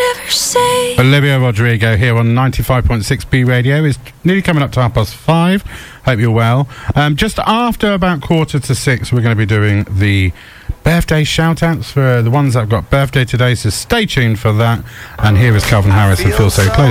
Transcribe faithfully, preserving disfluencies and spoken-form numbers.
ever say? Olivia Rodrigo here on ninety-five point six B Radio. It's nearly coming up to half past five. Hope you're well. Um, just after about quarter to six, we're going to be doing the birthday shout-outs for the ones that have got birthday today, so stay tuned for that. And here is Calvin Harris and Feel So Close.